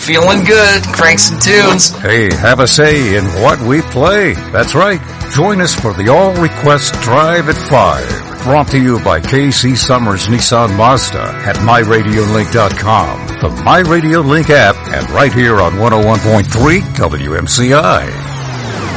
Feeling good. Crank some tunes. Hey, have a say in what we play. That's right. Join us for the All Request Drive at 5. Brought to you by KC Summers Nissan Mazda at MyRadioLink.com, the MyRadio Link app, and right here on 101.3 WMCI.